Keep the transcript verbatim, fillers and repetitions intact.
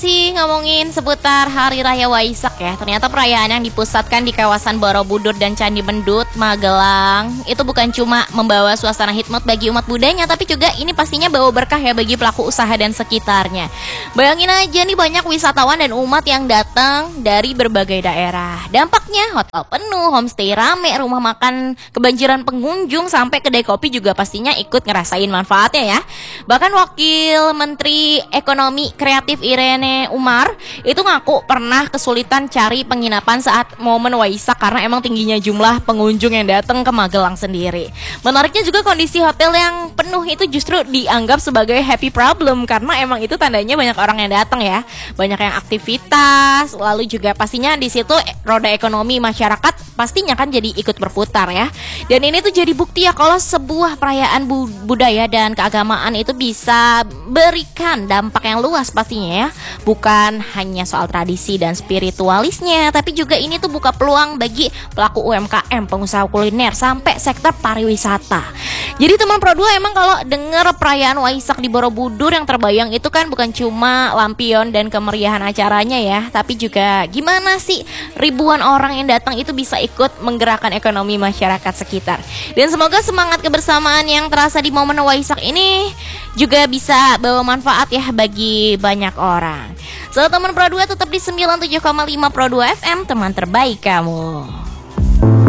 Sih ngomongin seputar Hari Raya Waisak ya. Ternyata perayaan yang dipusatkan di kawasan Borobudur dan Candi Mendut, Magelang itu bukan cuma membawa suasana hikmat bagi umat Budanya, tapi juga ini pastinya bawa berkah ya bagi pelaku usaha dan sekitarnya. Bayangin aja nih, banyak wisatawan dan umat yang datang dari berbagai daerah. Dampaknya hotel penuh, homestay rame, rumah makan kebanjiran pengunjung, sampai kedai kopi juga pastinya ikut ngerasain manfaatnya ya. Bahkan Wakil Menteri Ekonomi Kreatif Irene Umar itu ngaku pernah kesulitan cari penginapan saat momen Waisak karena emang tingginya jumlah pengunjung yang datang ke Magelang sendiri. Menariknya juga kondisi hotel yang penuh itu justru dianggap sebagai happy problem karena emang itu tandanya banyak orang yang datang ya, banyak yang aktivitas, lalu juga pastinya di situ roda ekonomi masyarakat pastinya kan jadi ikut berputar ya. Dan ini tuh jadi bukti ya kalau sebuah perayaan bu- budaya dan keagamaan itu bisa berikan dampak yang luas pastinya ya. Bukan hanya soal tradisi dan spiritualisnya, tapi juga ini tuh buka peluang bagi pelaku U M K M, pengusaha kuliner, sampai sektor pariwisata. Jadi teman Pro dua, emang kalau dengar perayaan Waisak di Borobudur yang terbayang itu kan bukan cuma lampion dan kemeriahan acaranya ya, tapi juga gimana sih ribuan orang yang datang itu bisa ikut menggerakkan ekonomi masyarakat sekitar. Dan semoga semangat kebersamaan yang terasa di momen Waisak ini juga bisa bawa manfaat ya bagi banyak orang. So teman Pro dua tetap di sembilan puluh tujuh koma lima Pro dua F M, teman terbaik kamu.